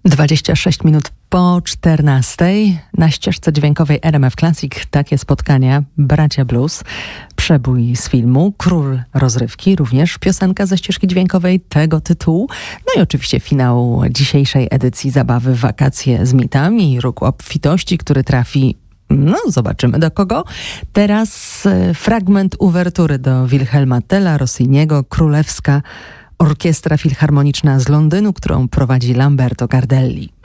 26 minut po 14 na ścieżce dźwiękowej RMF Classic takie spotkania Bracia Blues, przebój z filmu, Król rozrywki, również piosenka ze ścieżki dźwiękowej tego tytułu. No i oczywiście finał dzisiejszej edycji zabawy Wakacje z mitami, róg obfitości, który trafi, no zobaczymy do kogo. Teraz fragment uwertury do Wilhelma Tella, Rossiniego, Królewska Orkiestra Filharmoniczna z Londynu, którą prowadzi Lamberto Gardelli.